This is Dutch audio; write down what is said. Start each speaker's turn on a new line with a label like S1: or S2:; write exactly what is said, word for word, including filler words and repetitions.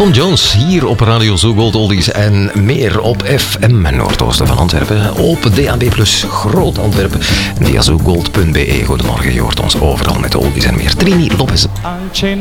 S1: Tom Jones hier op Radio Zo Gold Oldies en meer op F M Noordoosten van Antwerpen. Op D A B plus Groot Antwerpen. Via zogold punt be. Goedemorgen, je hoort ons overal met oldies en meer. Trini Lopez.